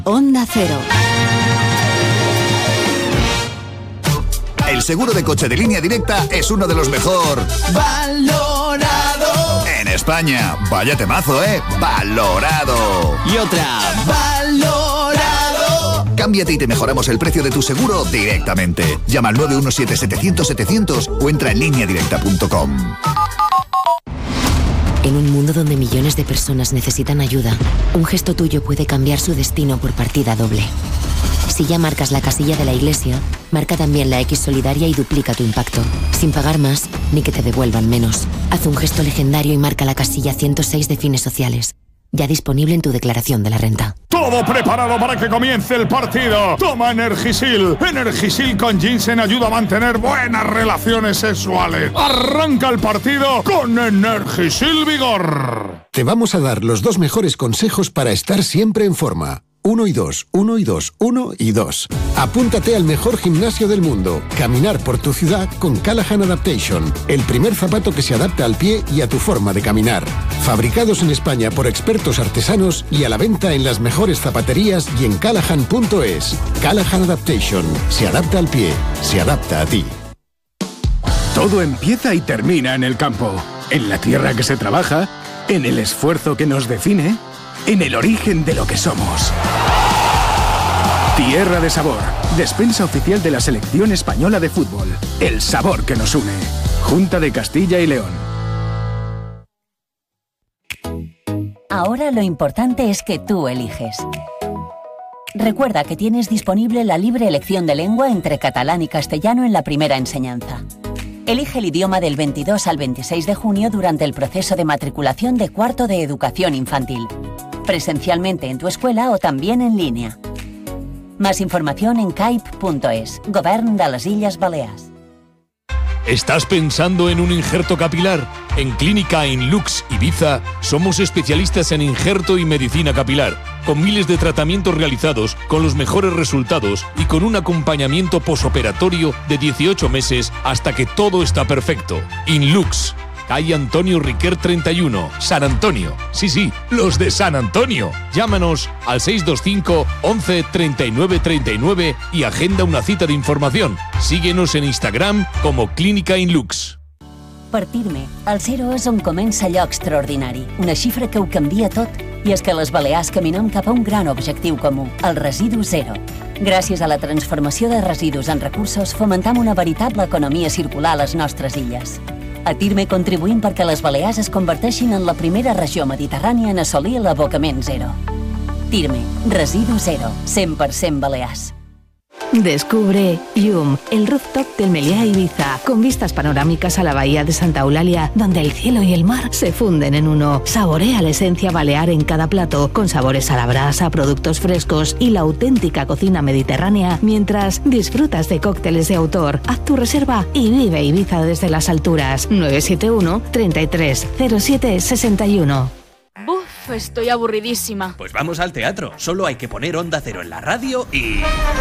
Onda Cero. El seguro de coche de Línea Directa es uno de los mejor valorado en España. Vaya temazo, ¿eh? Valorado. Y otra. Valorado. Cámbiate y te mejoramos el precio de tu seguro directamente. Llama al 917-700-700 o entra en lineadirecta.com. En un mundo donde millones de personas necesitan ayuda, un gesto tuyo puede cambiar su destino por partida doble. Si ya marcas la casilla de la iglesia, marca también la X solidaria y duplica tu impacto, sin pagar más ni que te devuelvan menos. Haz un gesto legendario y marca la casilla 106 de Fines Sociales, ya disponible en tu declaración de la renta. Todo preparado para que comience el partido. Toma Energisil. Energisil con ginseng ayuda a mantener buenas relaciones sexuales. Arranca el partido con Energisil Vigor. Te vamos a dar los 2 mejores consejos para estar siempre en forma. 1 y 2, 1 y 2, 1 y 2. Apúntate al mejor gimnasio del mundo. Caminar por tu ciudad con Callahan Adaptation. El primer zapato que se adapta al pie y a tu forma de caminar. Fabricados en España por expertos artesanos y a la venta en las mejores zapaterías y en callahan.es. Callahan Adaptation. Se adapta al pie. Se adapta a ti. Todo empieza y termina en el campo. En la tierra que se trabaja. En el esfuerzo que nos define. En el origen de lo que somos. Tierra de Sabor, despensa oficial de la Selección Española de Fútbol. El sabor que nos une. Junta de Castilla y León. Ahora lo importante es que tú eliges. Recuerda que tienes disponible la libre elección de lengua entre catalán y castellano en la primera enseñanza. Elige el idioma del 22 al 26 de junio durante el proceso de matriculación de cuarto de educación infantil. Presencialmente en tu escuela o también en línea. Más información en caip.es, Govern de les Illes Balears. ¿Estás pensando en un injerto capilar? En Clínica Inlux Ibiza somos especialistas en injerto y medicina capilar, con miles de tratamientos realizados, con los mejores resultados y con un acompañamiento posoperatorio de 18 meses hasta que todo está perfecto. Inlux, calle Antonio Riquer 31, San Antonio. Sí, los de San Antonio. Llámanos al 625 11 39 39 y agenda una cita de información. Síguenos en Instagram como Clínica Inlux. Partir-me. El 0 és on comença allò extraordinari, una xifra que ho canvia tot, i és que les Balears caminem cap a un gran objectiu comú, el residu zero. Gràcies a la transformació de residus en recursos, fomentam una veritable economia circular a les nostres illes. A Tirme contribuïm perquè les Balears es converteixin en la primera regió mediterrània en assolir l'abocament zero. Tirme, residu zero, 100% Balears. Descubre Yum, el rooftop del Meliá Ibiza, con vistas panorámicas a la bahía de Santa Eulalia, donde el cielo y el mar se funden en uno. Saborea la esencia balear en cada plato, con sabores a la brasa, productos frescos y la auténtica cocina mediterránea, mientras disfrutas de cócteles de autor. Haz tu reserva y vive Ibiza desde las alturas. 971 33 07 61. Uf, estoy aburridísima. Pues vamos al teatro. Solo hay que poner Onda Cero en la radio y...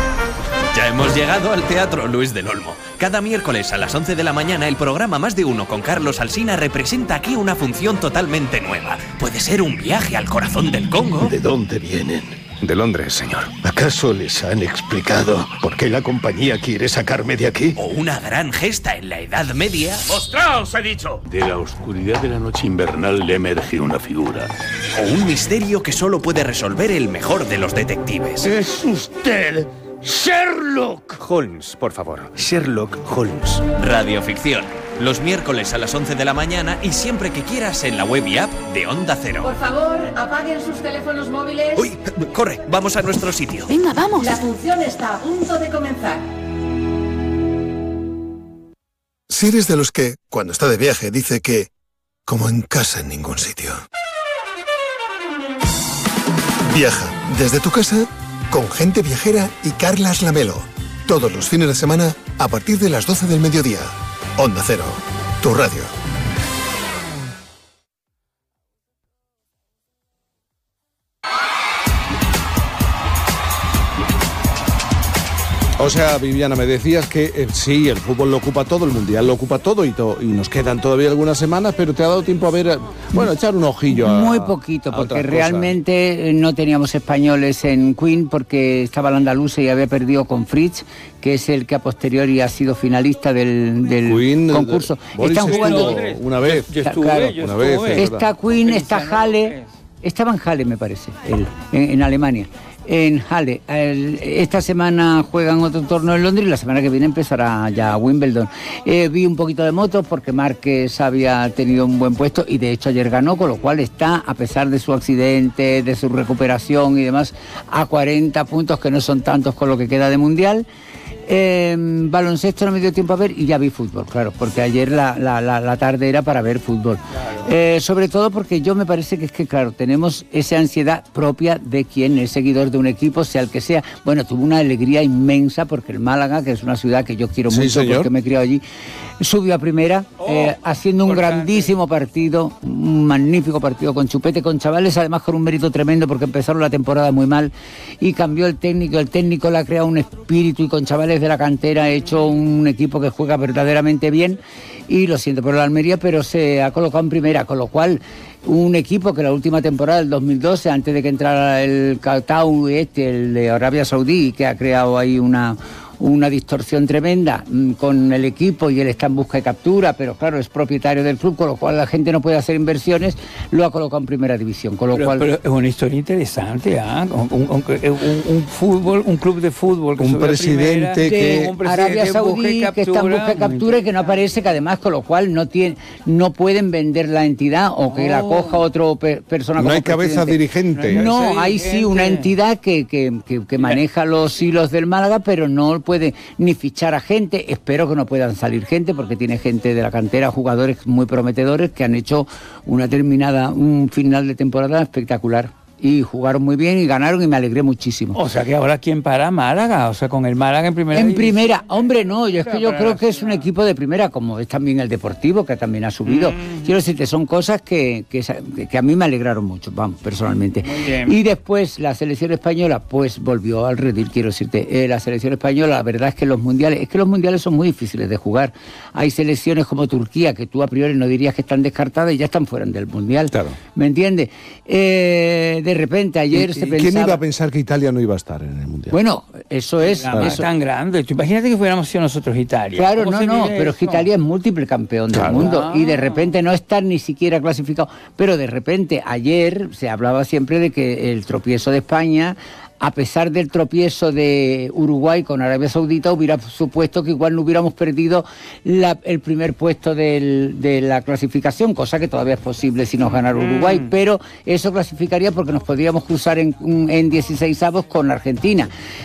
Ya hemos llegado al Teatro Luis del Olmo. Cada miércoles a las 11 de la mañana el programa Más de Uno con Carlos Alsina representa aquí una función totalmente nueva. Puede ser un viaje al corazón del Congo. ¿De dónde vienen? De Londres, señor. ¿Acaso les han explicado por qué la compañía quiere sacarme de aquí? O una gran gesta en la Edad Media. ¡Mostraos, he dicho! De la oscuridad de la noche invernal le emerge una figura. O un misterio que solo puede resolver el mejor de los detectives. ¡Es usted! ¡Sherlock! Holmes, por favor. Sherlock Holmes. Radioficción. Los miércoles a las 11 de la mañana y siempre que quieras en la web y app de Onda Cero. Por favor, apaguen sus teléfonos móviles. ¡Uy! Corre, vamos a nuestro sitio. Venga, vamos. La función está a punto de comenzar. Si eres de los que, cuando está de viaje, dice que como en casa en ningún sitio. Viaja desde tu casa con Gente Viajera y Carlas Lamelo. Todos los fines de semana a partir de las 12 del mediodía. Onda Cero, tu radio. O sea, Viviana, me decías que sí, el fútbol lo ocupa todo, el mundial lo ocupa todo y nos quedan todavía algunas semanas, pero te ha dado tiempo a ver, echar un ojillo a... Muy poquito, porque realmente no teníamos españoles en Queen porque estaba el andaluce y había perdido con Fritz, que es el que a posteriori ha sido finalista del Queen, concurso. Están jugando una vez. Yo estuve. Está Queen, está Halle, estaba en Halle me parece, en Alemania. En Halle. Esta semana juegan otro torneo en Londres y la semana que viene empezará ya Wimbledon. Vi un poquito de motos porque Márquez había tenido un buen puesto y de hecho ayer ganó, con lo cual está, a pesar de su accidente, de su recuperación y demás, a 40 puntos, que no son tantos con lo que queda de Mundial. Baloncesto no me dio tiempo a ver y ya vi fútbol, claro, porque ayer la tarde era para ver fútbol. Sobre todo porque yo me parece que es que, claro, tenemos esa ansiedad propia de quien es seguidor de un equipo, sea el que sea. Bueno, tuve una alegría inmensa porque el Málaga, que es una ciudad que yo quiero mucho, porque me he criado allí, subió a primera, haciendo un grandísimo partido, un magnífico partido con chupete, con chavales, además con un mérito tremendo porque empezaron la temporada muy mal y cambió el técnico le ha creado un espíritu y con chavales de la cantera ha hecho un equipo que juega verdaderamente bien y lo siento por la Almería, pero se ha colocado en primera, con lo cual un equipo que la última temporada del 2012, antes de que entrara el Qatar, el de Arabia Saudí, que ha creado ahí una distorsión tremenda con el equipo y él está en busca de captura, pero claro, es propietario del club, con lo cual la gente no puede hacer inversiones, lo ha colocado en primera división, con lo cual... Pero es una historia interesante, ¿eh? Un club de fútbol que un presidente que... Arabia Saudí, que está en busca de captura y que no aparece, que además, con lo cual no pueden vender la entidad o que la coja otro persona. No hay cabeza dirigente. No, hay sí una entidad que maneja los hilos del Málaga, pero no puede ni fichar a gente. Espero que no puedan salir gente porque tiene gente de la cantera, jugadores muy prometedores que han hecho un final de temporada espectacular. Y jugaron muy bien y ganaron y me alegré muchísimo. O sea que ahora ¿quién para? Málaga, o sea con el Málaga en primera división. Primera, hombre, no, yo creo que es un equipo de primera, como es también el Deportivo, que también ha subido. Quiero decirte, son cosas que a mí me alegraron mucho, vamos, personalmente. Y después la selección española, pues volvió al redil, quiero decirte. La selección española, la verdad es que los mundiales son muy difíciles de jugar. Hay selecciones como Turquía, que tú a priori no dirías que están descartadas y ya están fuera del mundial. Claro. ¿Me entiendes? De repente ayer se pensaba... ¿Quién iba a pensar que Italia no iba a estar en el Mundial? Bueno, eso es... Es tan grande. Tú imagínate que fuéramos sido nosotros Italia. Claro, pero es que Italia es múltiple campeón del mundo y de repente no estar ni siquiera clasificado. Pero de repente ayer se hablaba siempre de que el tropiezo de España, a pesar del tropiezo de Uruguay con Arabia Saudita, hubiera supuesto que igual no hubiéramos perdido el primer puesto de la clasificación, cosa que todavía es posible si nos ganara Uruguay, pero eso clasificaría porque nos podríamos cruzar en 16avos con Argentina.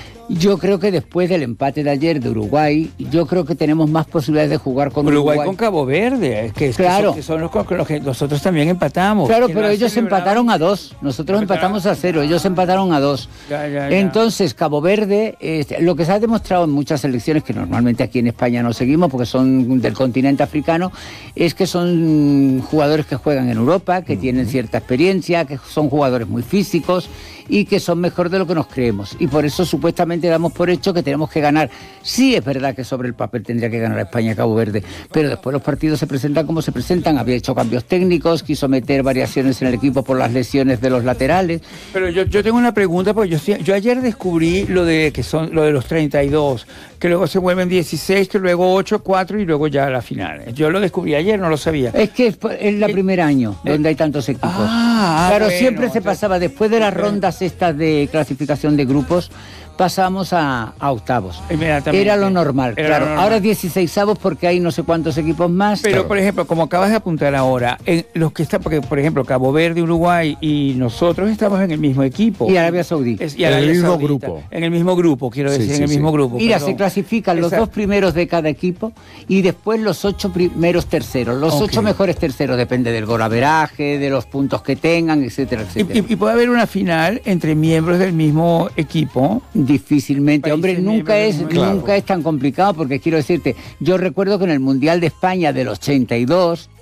Yo creo que después del empate de ayer de Uruguay, yo creo que tenemos más posibilidades de jugar con Uruguay. Con Cabo Verde, claro. Que son los que nosotros también empatamos. Claro, pero ellos empataron a 2, nosotros empatamos a 0, ellos empataron a 2. Ya. Entonces, Cabo Verde, lo que se ha demostrado en muchas selecciones, que normalmente aquí en España no seguimos porque son del continente africano, es que son jugadores que juegan en Europa, que tienen cierta experiencia, que son jugadores muy físicos y que son mejor de lo que nos creemos. Y por eso supuestamente damos por hecho que tenemos que ganar. Sí, es verdad que sobre el papel tendría que ganar España a Cabo Verde, pero después los partidos se presentan como se presentan. Había hecho cambios técnicos, quiso meter variaciones en el equipo por las lesiones de los laterales. Pero yo tengo una pregunta, porque yo ayer descubrí lo de los 32, que luego se vuelven 16, que luego 8, 4 y luego ya la final. Yo lo descubrí ayer, no lo sabía. Es que es el primer año donde hay tantos equipos. Claro, bueno, siempre se pasaba después de las rondas estas de clasificación de grupos, pasamos a octavos. Era lo normal, claro. Ahora 16avos porque hay no sé cuántos equipos más. Pero, claro, por ejemplo, como acabas de apuntar ahora, los que están, porque, por ejemplo, Cabo Verde, Uruguay y nosotros estamos en el mismo equipo. Y Arabia Saudí. En el mismo grupo. En el mismo grupo, quiero decir, en el mismo grupo. Mira, se clasifican los 2 primeros de cada equipo y después los 8 primeros terceros. Los 8 mejores terceros, depende del golaveraje, de los puntos que tengan, etcétera, etcétera. Y puede haber una final entre miembros del mismo equipo. Difícilmente, hombre, nunca es tan complicado, porque quiero decirte, yo recuerdo que en el Mundial de España del 82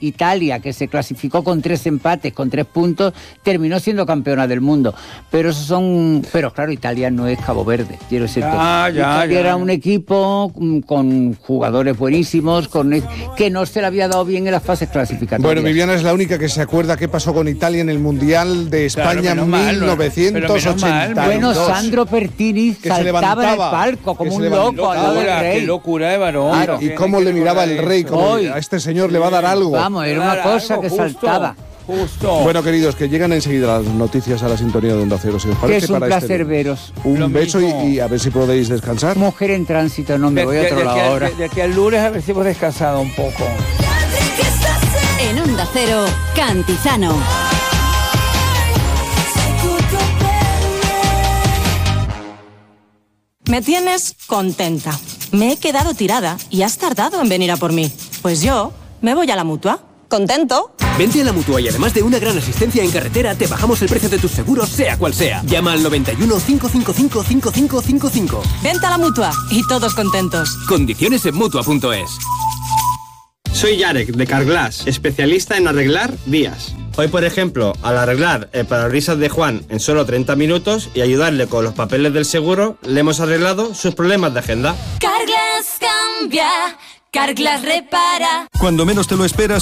Italia, que se clasificó con 3 empates, con 3 puntos, terminó siendo campeona del mundo. Pero claro, Italia no es Cabo Verde, quiero decirte. Italia era un equipo con jugadores buenísimos, que no se le había dado bien en las fases clasificatorias. Bueno, Viviana es la única que se acuerda qué pasó con Italia en el Mundial de España en 1982. Bueno, Sandro Pertini saltaba en el palco como un loco al lado del rey. Qué locura de varón. Claro. Y cómo le miraba el rey, como a este señor le va a dar algo. Vamos, era una cosa que saltaba. Justo. Bueno, queridos, que llegan enseguida las noticias a la sintonía de Onda Cero. Si os parece, que es un placer veros. Un beso y a ver si podéis descansar. Mujer en tránsito, no me voy a otro lado ahora. De aquí al lunes a ver si hemos descansado un poco. En Onda Cero, Cantizano. Me tienes contenta. Me he quedado tirada y has tardado en venir a por mí. Pues yo me voy a la Mutua. ¿Contento? Vente a la Mutua y además de una gran asistencia en carretera, te bajamos el precio de tus seguros, sea cual sea. Llama al 91 555 5555. Vente a la Mutua y todos contentos. Condiciones en Mutua.es. Soy Yarek, de Carglass, especialista en arreglar vías. Hoy, por ejemplo, al arreglar el parabrisas de Juan en solo 30 minutos y ayudarle con los papeles del seguro, le hemos arreglado sus problemas de agenda. Carglass cambia, Carglass repara. Cuando menos te lo esperas,